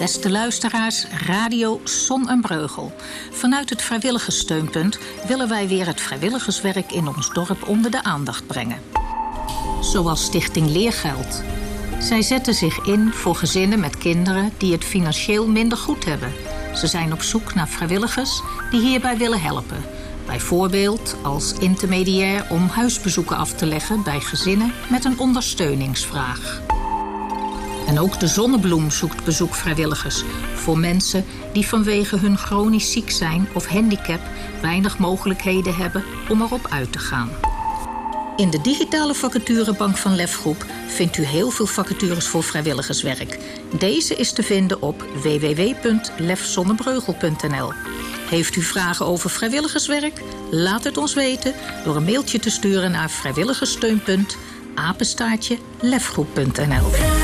Beste luisteraars, Radio Son en Breugel. Vanuit het vrijwilligerssteunpunt willen wij weer het vrijwilligerswerk in ons dorp onder de aandacht brengen. Zoals Stichting Leergeld. Zij zetten zich in voor gezinnen met kinderen die het financieel minder goed hebben. Ze zijn op zoek naar vrijwilligers die hierbij willen helpen. Bijvoorbeeld als intermediair om huisbezoeken af te leggen bij gezinnen met een ondersteuningsvraag. En ook de Zonnebloem zoekt bezoekvrijwilligers voor mensen die vanwege hun chronisch ziek zijn of handicap weinig mogelijkheden hebben om erop uit te gaan. In de digitale vacaturebank van Lefgroep vindt u heel veel vacatures voor vrijwilligerswerk. Deze is te vinden op www.lefzonnebreugel.nl. Heeft u vragen over vrijwilligerswerk? Laat het ons weten door een mailtje te sturen naar vrijwilligerssteunpunt @lefgroep.nl.